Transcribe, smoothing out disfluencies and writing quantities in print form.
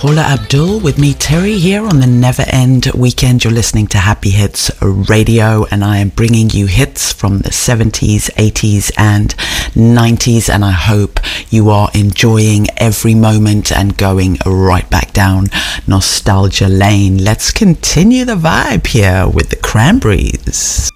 Paula Abdul with me, Terry, here on the Never End Weekend. You're listening to Happy Hits Radio, and I am bringing you hits from the 70s, 80s, and 90s, and I hope you are enjoying every moment and going right back down nostalgia lane. Let's continue the vibe here with the Cranberries.